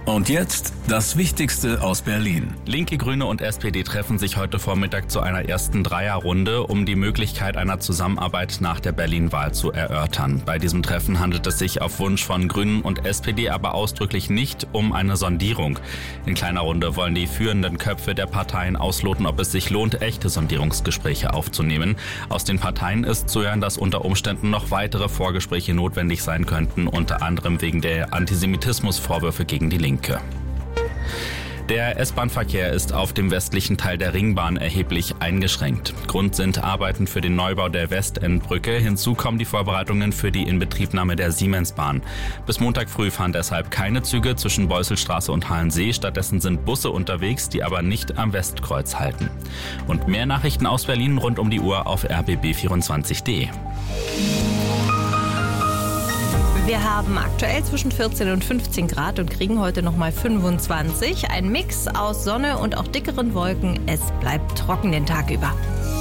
Und jetzt das Wichtigste aus Berlin. Linke, Grüne und SPD treffen sich heute Vormittag zu einer ersten Dreierrunde, um die Möglichkeit einer Zusammenarbeit nach der Berlin-Wahl zu erörtern. Bei diesem Treffen handelt es sich auf Wunsch von Grünen und SPD aber ausdrücklich nicht um eine Sondierung. In kleiner Runde wollen die führenden Köpfe der Parteien ausloten, ob es sich lohnt, echte Sondierungsgespräche aufzunehmen. Aus den Parteien ist zu hören, dass unter Umständen noch weitere Vorgespräche notwendig sein könnten, unter anderem wegen der Antisemitismusvorwürfe gegen die Linke. Der S-Bahn-Verkehr ist auf dem westlichen Teil der Ringbahn erheblich eingeschränkt. Grund sind Arbeiten für den Neubau der Westendbrücke. Hinzu kommen die Vorbereitungen für die Inbetriebnahme der Siemensbahn. Bis Montag früh fahren deshalb keine Züge zwischen Beusselstraße und Halensee. Stattdessen sind Busse unterwegs, die aber nicht am Westkreuz halten. Und mehr Nachrichten aus Berlin rund um die Uhr auf rbb24.de. Wir haben aktuell zwischen 14 und 15 Grad und kriegen heute nochmal 25. Ein Mix aus Sonne und auch dickeren Wolken. Es bleibt trocken den Tag über.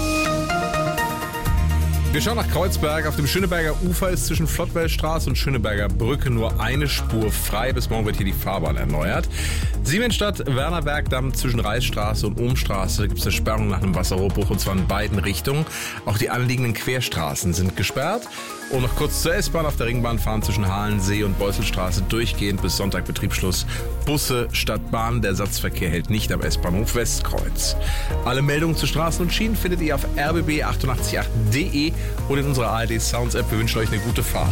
Wir schauen nach Kreuzberg. Auf dem Schöneberger Ufer ist zwischen Flottwellstraße und Schöneberger Brücke nur eine Spur frei. Bis morgen wird hier die Fahrbahn erneuert. Siemensstadt, Wernerbergdamm zwischen Reichsstraße und Ohmstraße gibt es eine Sperrung nach einem Wasserrohrbruch und zwar in beiden Richtungen. Auch die anliegenden Querstraßen sind gesperrt. Und noch kurz zur S-Bahn. Auf der Ringbahn fahren zwischen Halensee und Beusselstraße durchgehend bis Sonntag Betriebsschluss Busse statt Bahn. Der Ersatzverkehr hält nicht am S-Bahnhof Westkreuz. Alle Meldungen zu Straßen und Schienen findet ihr auf rbb888.de und in unserer ARD Sounds App. Wir wünschen euch eine gute Fahrt.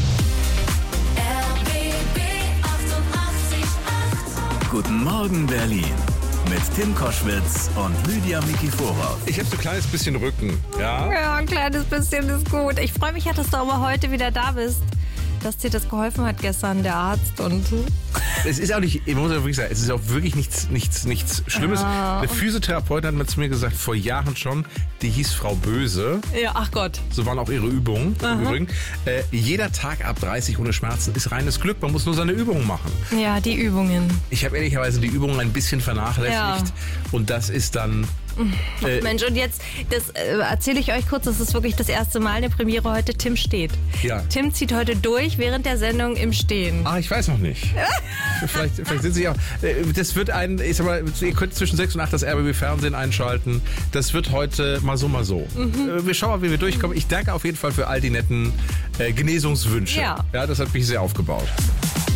Guten Morgen Berlin mit Tim Koschwitz und Lydia Mikiforov. Ich habe so ein kleines bisschen Rücken, ja? Ja, ein kleines bisschen ist gut. Ich freue mich, dass du aber heute wieder da bist. Dass dir das geholfen hat gestern, der Arzt. Und Es ist auch nicht, ich muss ja wirklich sagen, es ist auch wirklich nichts Schlimmes. Eine Physiotherapeutin hat mir zu mir gesagt, vor Jahren schon, die hieß Frau Böse. ja, ach Gott. So waren auch ihre Übungen im Übrigen. Jeder Tag ab 30 ohne Schmerzen ist reines Glück. Man muss nur seine Übungen machen. Ja, die Übungen. Ich habe ehrlicherweise die Übungen ein bisschen vernachlässigt. Ja. Und das ist dann... Mensch, und jetzt, das erzähle ich euch kurz, das ist wirklich das erste Mal eine Premiere heute. Tim steht. Ja. Tim zieht heute durch während der Sendung im Stehen. Ah, ich weiß noch nicht. vielleicht sind Sie auch... Das wird ich sag mal, ihr könnt zwischen 6 und 8 das RBB Fernsehen einschalten. Das wird heute mal so. Wir schauen mal, wie wir durchkommen. Ich danke auf jeden Fall für all die netten Genesungswünsche. Ja. Ja, das hat mich sehr aufgebaut.